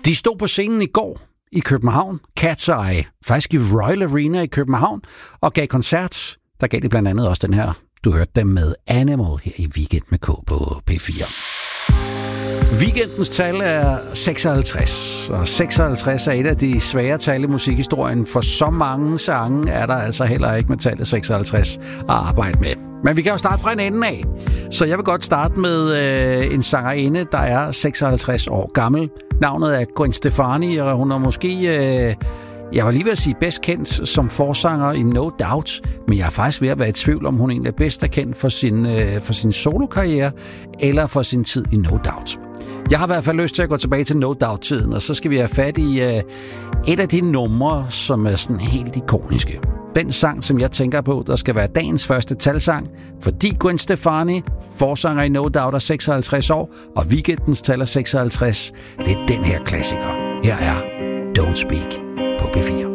De stod på scenen i går i København, Cat's Eye, faktisk i Royal Arena i København, og gav koncert. Der gav de blandt andet også den her, du hørte dem med Animal her i Weekend med K på P4. Weekendens tal er 56, og 56 er et af de svære tal i musikhistorien. For så mange sange er der altså heller ikke med tallet 56 at arbejde med. Men vi kan jo starte fra en ende af. Så jeg vil godt starte med en sangerinde, der er 56 år gammel. Navnet er Gwen Stefani, og hun er måske... Jeg var lige ved at sige bedst kendt som forsanger i No Doubt, men jeg er faktisk ved at være i tvivl, om hun egentlig er bedst kendt for sin solokarriere eller for sin tid i No Doubt. Jeg har i hvert fald lyst til at gå tilbage til No Doubt-tiden, og så skal vi have fat i et af de numre, som er sådan helt ikoniske. Den sang, som jeg tænker på, der skal være dagens første talsang, fordi Gwen Stefani, forsanger i No Doubt, er 56 år, og weekendens tal er 56. Det er den her klassiker. Her er Don't Speak på P4.